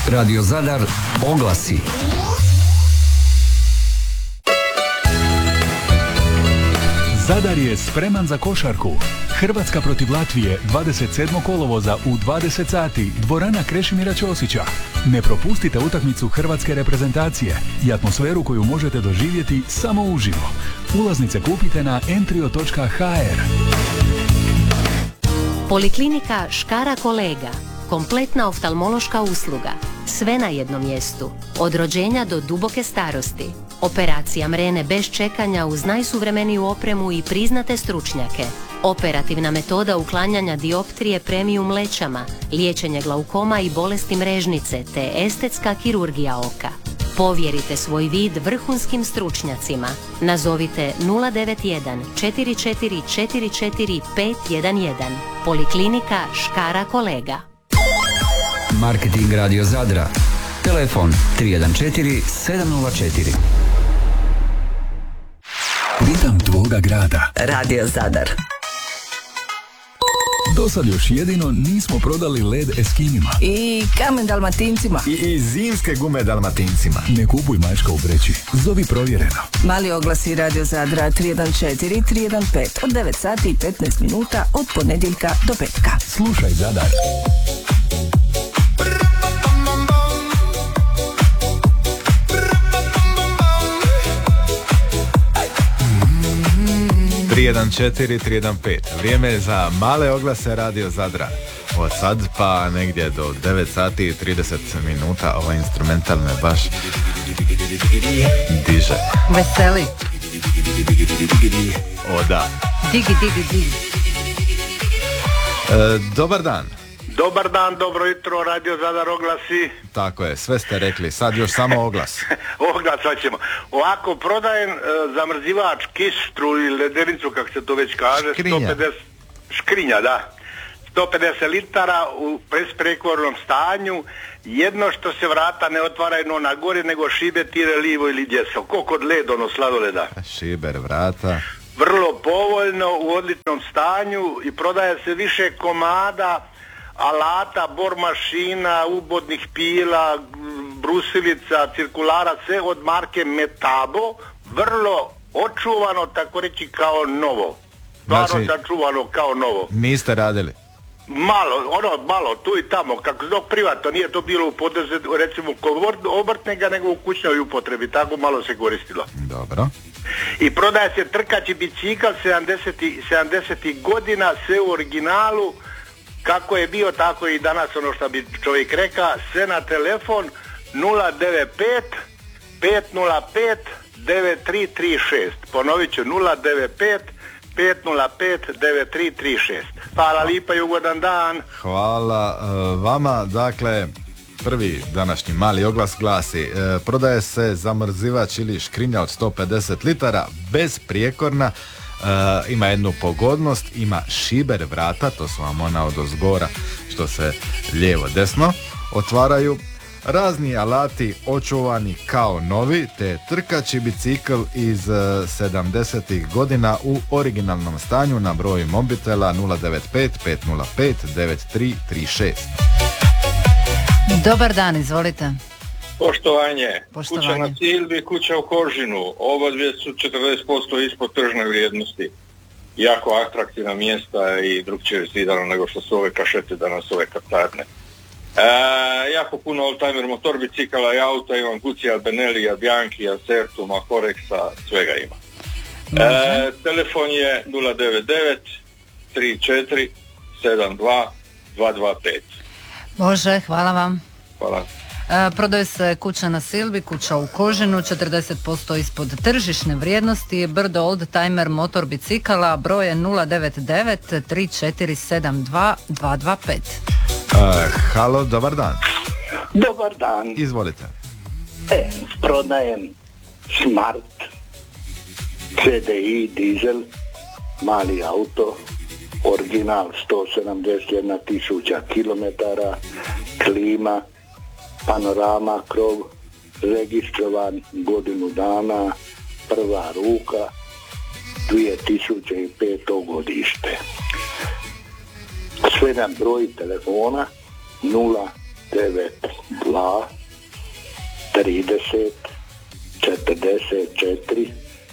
Radio Zadar oglasi. Zadar je spreman za košarku. Hrvatska protiv Latvije 27. kolovoza u 20 sati, dvorana Krešimira Ćosića. Ne propustite utakmicu hrvatske reprezentacije i atmosferu koju možete doživjeti samo uživo. Ulaznice kupite na entrio.hr. Poliklinika Škara Kolega. Kompletna oftalmološka usluga. Sve na jednom mjestu. Od rođenja do duboke starosti. Operacija mrene bez čekanja uz najsuvremeniju opremu i priznate stručnjake. Operativna metoda uklanjanja dioptrije premium lećama, liječenje glaukoma i bolesti mrežnice te estetska kirurgija oka. Povjerite svoj vid vrhunskim stručnjacima. Nazovite 091 4444 511. Poliklinika Škara Kolega. Marketing Radio Zadra. Telefon 314 704. Ritam tvoga grada. Radio Zadar. Do sad još jedino nismo prodali led Eskinima. I kamen Dalmatincima. I zimske gume Dalmatincima. Ne kupuj mačka u vreći. Zovi provjereno. Mali oglasi Radio Zadra 314 315 od 9 sati i 15 minuta od ponedjeljka do petka. Slušaj Zadar. Trijedan 315. Vrijeme je za male oglase Radio Zadra. Od sad pa negdje do 9 sati i 30 minuta ovaj instrumental me baš diže. Veseli. O da. Digi. Dobar dan. Dobar dan, dobro jutro, Radio Zadar oglasi. Tako je, sve ste rekli, sad još samo oglas. Oglas hoćemo. Ovako, prodajem zamrzivač, kistru ili ledenicu, kako se to već kaže. Škrinja. 150, škrinja, da. 150 litara u besprekornom stanju. Jedno što se vrata ne otvaraju na gore, nego šibe tire livo ili desno. Ko kod led, ono sladoleda. Šiber vrata. Vrlo povoljno, u odličnom stanju i prodaje se više komada, alata, bor mašina, ubodnih pila, brusilica, cirkulara, sve od marke Metabo, vrlo očuvano, tako reći, kao novo. Stvarno Znači, sačuvano kao novo. niste radili? Malo, tu i tamo, kako dok privatno, nije to bilo u poduzetu, recimo kod obrtnika, nego u kućnoj upotrebi, tako malo se koristilo. Dobro. I prodaje se trkaći bicikl 70. godina, sve u originalu, kako je bio, tako i danas, ono što bi čovjek reka, sve na telefon 095 505 9336. Ponovit ću 095 505 9336. Hvala lipa i ugodan dan. Hvala vama, dakle, prvi današnji mali oglas glasi, prodaje se zamrzivač ili škrinja od 150 litara, bezprijekorna, ima jednu pogodnost, ima šiber vrata, to su vam ona odozgora što se lijevo desno otvaraju, razni alati očuvani kao novi, te trkaći bicikl iz 70. godina u originalnom stanju na broju mobitela 095 505 9336. Dobar dan, izvolite. Poštovanje. Poštovanje. Kuća na Silbi, kuća u Kožinu. Oba dvije su 40% ispod tržne vrijednosti. Jako atraktivna mjesta i drugčije zidano nego što su ove kašete danas, ove kartarne. Jako puno oldtimer motor bicikala i auta, imam Gucci, Benelli, Bianchi, Acertuma, Forexa, svega ima. Telefon je 099 34 72 225. Može, hvala vam. Hvala. Prodaje se kuća na Silbi, kuća u Kožinu, 40% ispod tržišne vrijednosti, brdo oldtimer motor bicikala, broj je 099 3472 225. Halo, dobar dan. Dobar dan. Izvolite. Prodajem Smart CDI dizel, mali auto, original 171.000 km, klima, panorama, krov, registrovan godinu dana, prva ruka, 2005. godište. Sve nam broj telefona 092 2 30 44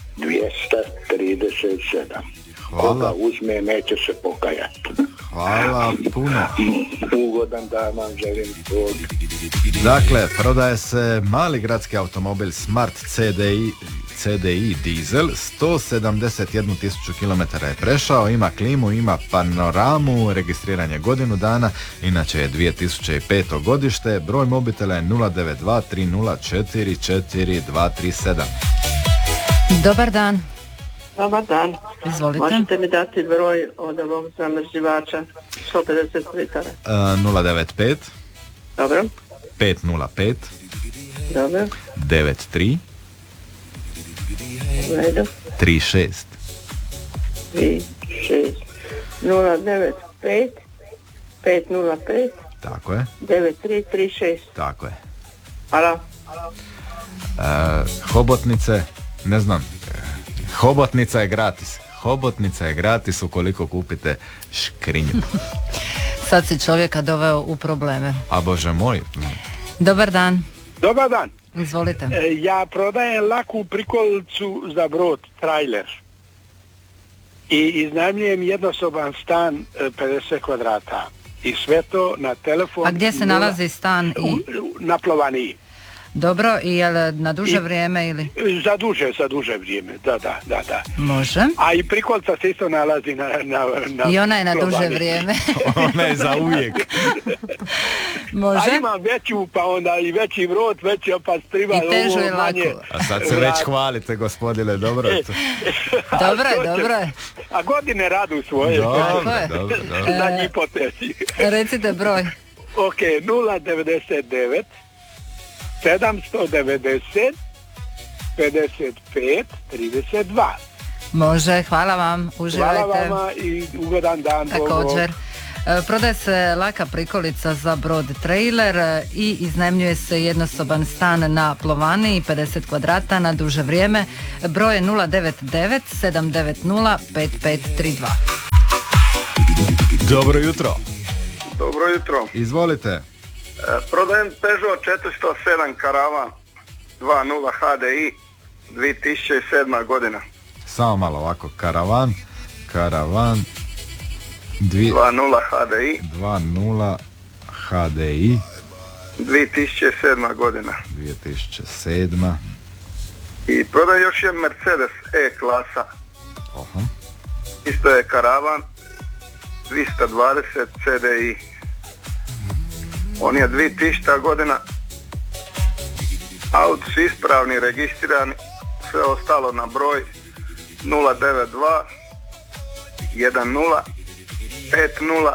237. Koga uzme, neće se pokajati. Hvala puno. Ugodan dan vam želim. Dakle, prodaje se mali gradski automobil Smart CDI dizel, 171.000 km je prešao, ima klimu, ima panoramu, registriranje godinu dana, inače je 2005. godište, broj mobitela je 092 304 4237. Dobar dan. Dobar dan. Izvolite. Možete mi dati broj od ovog zamrzivača 150 litara? 095 Dobro. 505 Dobro. 93 Redu. 36. 36 095 505 Tako je. 9336. Tako je. Hvala. Hobotnice, ne znam, hobotnica je gratis. Hobotnica je gratis ukoliko kupite škrinju. Sad si čovjeka doveo u probleme. A bože moj. Dobar dan. Dobar dan. Izvolite. Ja prodajem laku prikolicu za brod, trailer. I iznajmljujem jednosoban stan 50 kvadrata. I sve to na telefon... A gdje se nalazi stan? Na Plovaniji. Dobro, i je li na duže vrijeme ili? Za duže vrijeme, da. Može. A i prikolica se isto nalazi na I ona je na Plovaniji. duže vrijeme. Ona je za uvijek. Može. A imam veću, pa onda i veći brod, veći opas triba. I težu je lako. A sad se već hvalite, gospodine, dobro. Dobro je. A godine radu svoje. Dobro. Na hipotezi. Recite broj. Ok, 099 790 55 32. Može, hvala vam, uživajte. Hvala vama i ugodan dan. Također. Prodaje se laka prikolica za brod trailer i iznajmljuje se jednosoban stan na Plovaniji 50 kvadrata na duže vrijeme. Broj je 099 790 5532. Dobro jutro. Dobro jutro. Izvolite. Prodajem Peugeot 407 Karavan 2.0 HDI 2007. godina. Samo malo ovako, Karavan 2.0 HDI 2.0 HDI 2007. godina. 2007. I prodajem još jedan Mercedes E-klasa. Isto je Karavan 220 CDI. On je 2000. godina. Auto su ispravni, registrirani, sve ostalo na broj 092 10 50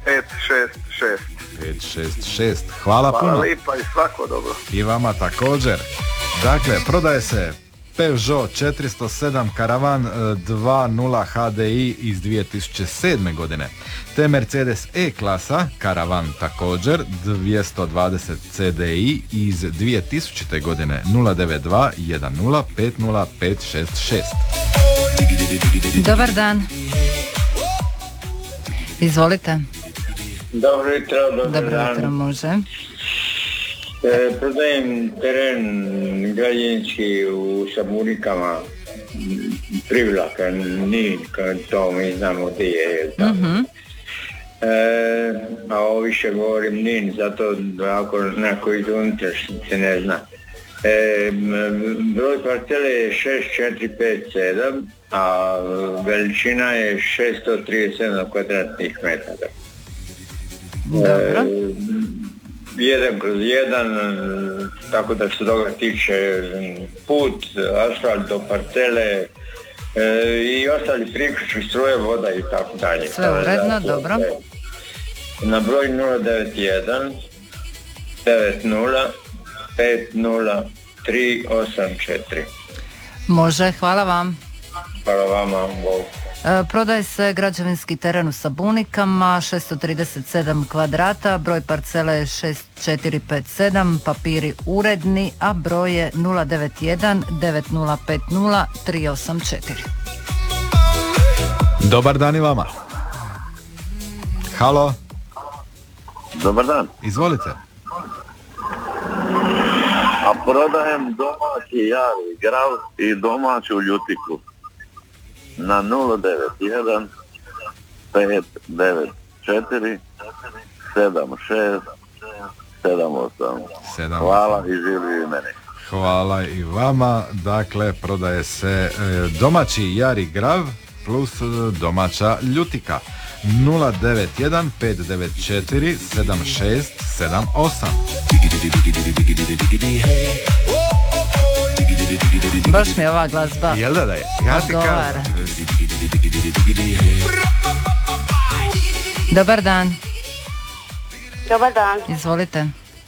566. Hvala puno. Hvala lipa i svako dobro. I vama također. Dakle, prodaje se Peugeot 407 Karavan 2.0 HDI iz 2007. godine. Te Mercedes E-klasa Karavan također 220 CDI iz 2000. godine 092 10 50 566. Dobar dan. Izvolite. Dobro jutro, Dobro jutro, može. Prodajem teren građevinski u Sabunikama, Privlaka, Nin, to mi znamo gdje je. A ovo više govorim Nin, zato ako neko iz unutrašnjice ne zna. Broj parcele je 6457, a veličina je 637 kvadratnih metara. Dobro. 1/1, tako da se toga tiče put, asfalt do parcele i ostali priključki, struje, voda i tako dalje. Sve uredno, dobro. Na broj 091 90 50 384. Može, hvala vam. Hvala vama, Bog. Prodaje se građevinski teren u Sabunikama, 637 kvadrata, broj parcele je 6457, papiri uredni, a broj je 091 9050 384. Dobar dan i vama. Halo. Dobar dan. Izvolite. A prodajem domaći jari grav i domaću ljutiku na 091 594 76 78. Hvala i življi meni. Hvala i vama. Dakle, prodaje se domaći jari grav plus domaća ljutika. 091 594 76 78. Baš mi je ova glazba. Jel da je? Ja ti kažem. Dobar dan. Dobar dan. Izvolite.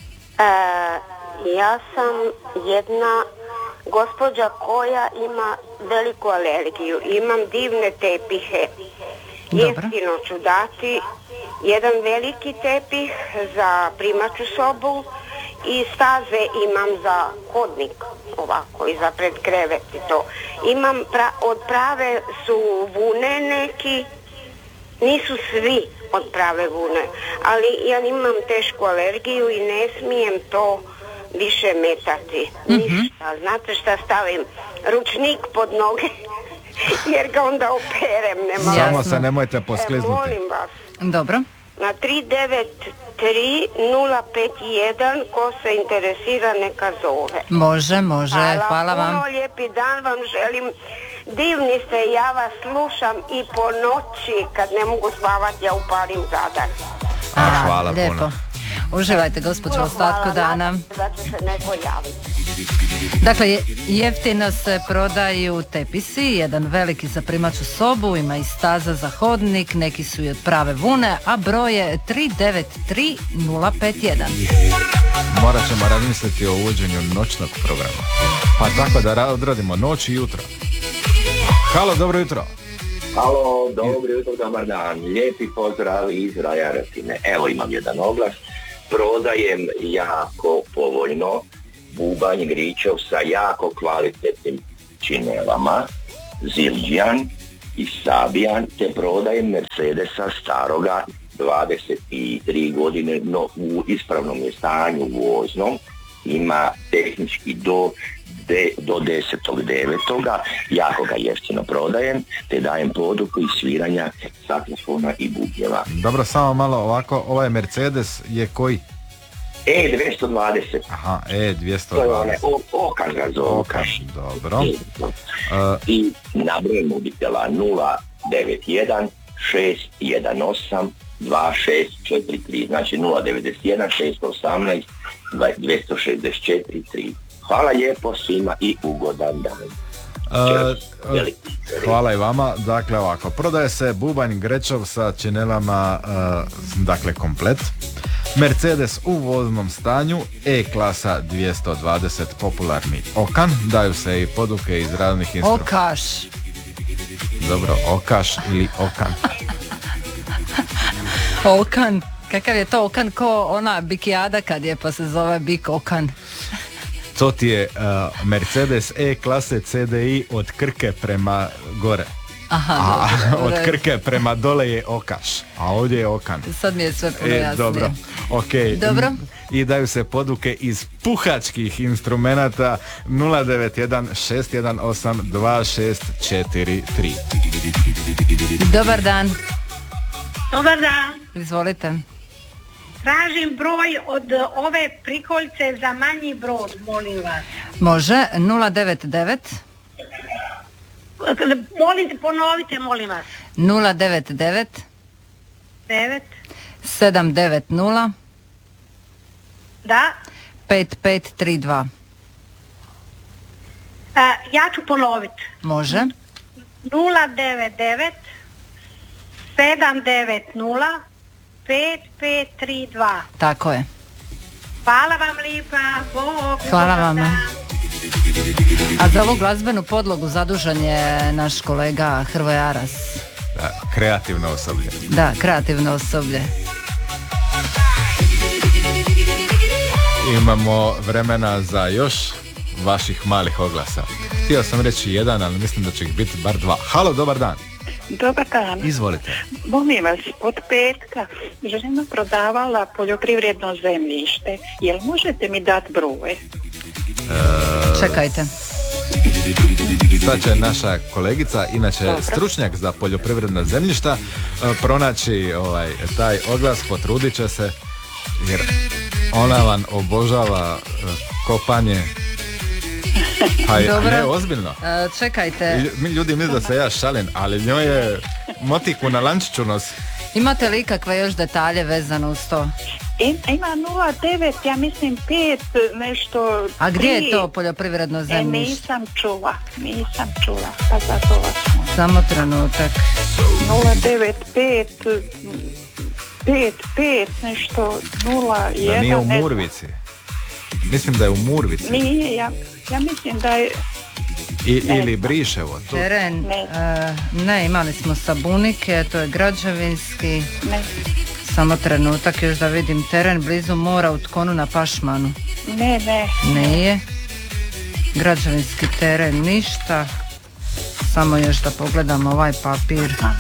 Ja sam jedna gospođa koja ima veliku alergiju. Imam divne tepihe. Jeftino ću dati jedan veliki tepih za primaću sobu i staze imam za hodnik, ovako, i za pred krevet i to. Imam od prave su vune neki, nisu svi od prave vune, ali ja imam tešku alergiju i ne smijem to više metati. Ništa. Znate šta stavim? Ručnik pod noge, jer ga onda operem. Samo se nemojte poskliznuti. Molim vas. Dobro. Na 393-051, ko se interesira neka zove. Može. Hvala vam. Puno lijepi dan vam želim. Divni ste, ja vas slušam i po noći kad ne mogu spavati, ja upalim Zadar. Hvala lijepo. Puno. Uživajte, gospođo, u ostatku dana. Da će se neko javiti. Dakle, jeftino se prodaju tepisi, jedan veliki za primaću sobu, ima i staza za hodnik, neki su i od prave vune, a broj je 393-051. Morat ćemo razmisliti o uvođenju noćnog programa. Pa tako da odradimo noć i jutro. Halo, dobro jutro. Halo, dobro jutro, dobar dan. Lijepi pozdrav iz Rajaretine. Evo imam jedan oglas. Prodajem jako povoljno bubanj gričev sa jako kvalitetnim činelama, Zildjian i Sabian, te prodajem Mercedesa staroga 23 godine, no u ispravnom je stanju voznom, ima tehnički do 10.9. jako ga jeftino prodajem, te dajem poduku i sviranja saksofona i bubnjeva. Dobro, samo malo ovako, ovaj Mercedes je koji? E220. Aha, E220. To je onaj Okan ga zove. Okan, dobro. I na broj mobitela 091 618 2643, znači 091 618 264 3. Hvala lijepo svima i ugodan dan. Hvala i vama. Dakle ovako, prodaje se bubanj Grečov sa činelama, dakle komplet. Mercedes u voznom stanju, E-klasa 220 popularni Okan, daju se i poduke iz raznih instrumenta. Okaš. Dobro, Okaš ili Okan. Okan, kakav je to Okan, ko ona bikijada kad je pa se zove Bik Okan. To ti je Mercedes E-klase CDI od Krke prema gore. Aha, dobro. Od Krke prema dole je Okaš, a ovdje je Okan. Sad mi je sve puno jasnije. Dobro, okej. Dobro. I daju se poduke iz puhačkih instrumenata 091 618 2643. Dobar dan. Dobar dan. Izvolite. Tražim broj od ove prikoljce za manji brod, molim vas. Može, 099. Ponovite, molim vas. 099 9 790 Da. 5532. Ja ću ponoviti. Može. 099 790 5532. Tako je. Hvala vam lijepa. Bog. Hvala vama. A za ovu glazbenu podlogu zadužen je naš kolega Hrvoje Aras. Da, kreativno osoblje. Da, kreativno osoblje. Imamo vremena za još vaših malih oglasa. Htio sam reći jedan, ali mislim da će ih biti bar dva. Halo, dobar dan. Dobar dan. Izvolite. Molim vas, od petka žena prodavala poljoprivredno zemljište. Jel možete mi dati broj? Čekajte. Sad će naša kolegica, inače stručnjak za poljoprivredna zemljišta, pronaći taj oglas, potrudit će se, jer ona vam obožava kopanje. Pa je ozbiljno. Čekajte. Ljudi misle da se ja šalim, ali njoj je motiku na lančiću nosi. Imate li ikakve još detalje vezano uz to? Ima 0,9, ja mislim 5 nešto. A gdje je to poljoprivredno zemljište? Nisam čula, pa zato vas. Samo trenutak. 0,95, 5 nešto, 0,1. Da nije u Murvici? Mislim da je u Murvici. Nije, ja mislim da je... Ili Briševo. Teren, ne, imali smo Sabunike, to je građevinski. Ne. Samo trenutak još da vidim teren blizu mora u Tkonu na Pašmanu. Ne. Nije. Građevinski teren ništa. Samo još da pogledam ovaj papir.